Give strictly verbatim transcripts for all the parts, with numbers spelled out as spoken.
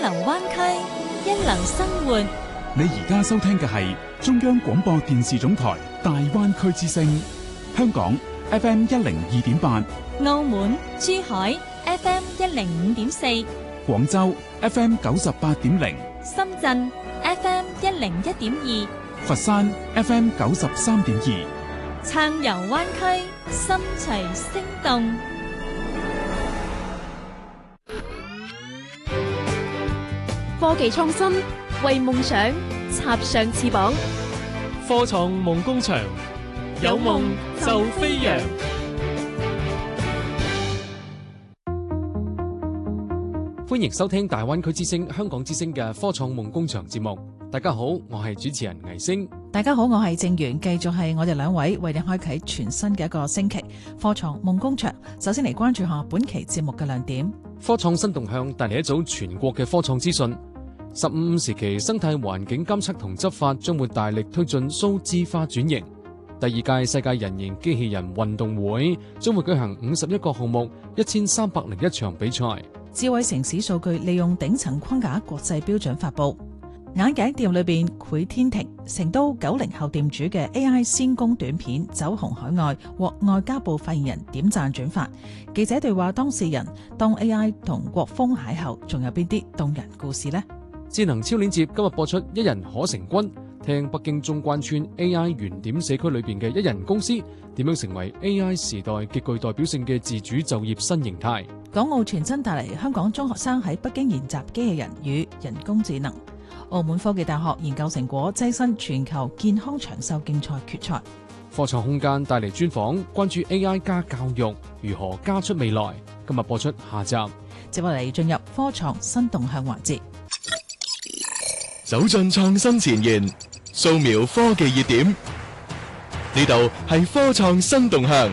流灣區，一流生活。 你而家收聽嘅係中央廣播電視總台大灣區之聲，香港 F M 一零二點八， 澳門、珠海 F M 一零五點四， 廣州 F M 九十八點零， 深圳 F M 一零一點二， 佛山 F M 九十三點二。 暢遊灣區，心隨聲動。 科技創新，為夢想插上翅膀。 科創夢工場，有夢就飛揚。歡迎收聽大灣區之聲、香港之聲嘅科創夢工場節目。大家好，我係主持人倪星。 大家好，我係正源，繼續係我哋兩位為你開啟全新嘅一個星期科創夢工場。首先嚟關注下本期節目嘅亮點。 科創新動向帶嚟一組全國嘅科創資訊。十五時期生態環境監測同執法將會大力推進數字化轉型。第二屆世界人形機器人運動會將會舉行五十一個項目，一千三百零一場比賽。 智慧城市數據利用頂層框架國際標準發布。眼鏡店裏邊繪天庭，成都九零後店主嘅 A I 先攻短片走紅海外，獲外交部發言人點讚轉發。記者對話當事人，當 A I 同國風邂逅，仲有邊啲動人故事呢？ 智能超鏈接今日播出一人可成軍，聽北京中關村 A I 原點社區裏邊嘅一人公司點樣成為 A I 時代極具代表性嘅自主就業新形態。 港澳傳真帶嚟香港中學生喺北京研習機器人與人工智能。澳門科技大學研究成果躋身全球健康長壽競賽決賽。 科創空間帶嚟專訪，關注 A I 加教育如何加出未來。今日播出下集。 接落嚟進入科創新動向環節， 走進創新前沿，掃描科技熱點。呢度係科創新動向。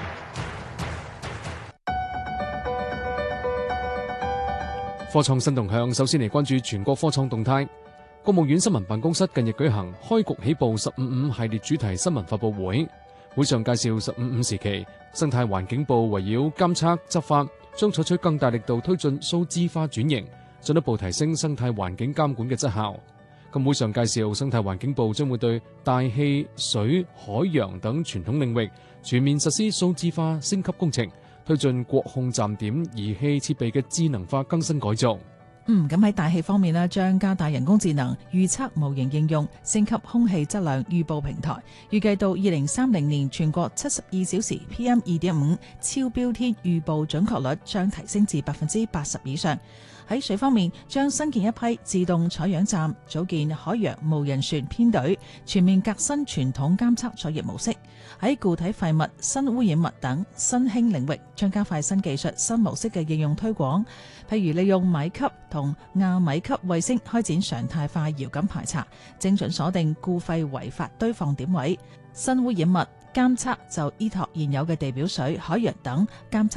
科創新動向，首先嚟關注全國科創動態。國務院新聞辦公室近日舉行開局起步十五五系列主題新聞發佈會，會上介紹十五五時期生態環境部圍繞監測執法，將採取更大力度推進數字化轉型，進一步提升生態環境監管嘅質效。咁會上介紹生態環境部將會對大氣、水、海洋等傳統領域全面實施數字化升級工程，推進國控站點儀器設備嘅智能化更新改造。 嗯，咁喺大氣方面呢，將加大人工智能預測模型應用，升級空氣質量預報平台。預計到二零三零年，全國七十二小時 P M 二點五超標天預報準確率將提升至百分之八十以上。喺水方面，將新建一批自動採樣站，組建海洋無人船編隊，全面革新傳統監測採業模式。喺固體廢物、新污染物等新興領域，將加快新技術、新模式嘅應用推廣。譬如利用米級同亞米級衛星開展常態化遙感排查，精準鎖定固廢違法堆放點位。新污染物監測就依託現有嘅地表水、海洋等監測